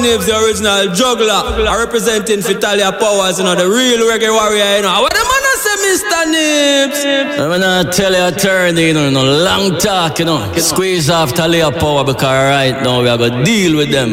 Nibs, the original juggler. I representing Vitalia Powers, you know, the real reggae warrior, you know. What the man say, Mr. Nibs? I'm gonna tell you, attorney, you know, long talk, you know. Squeeze off Talia Power because right now we are gonna deal with them.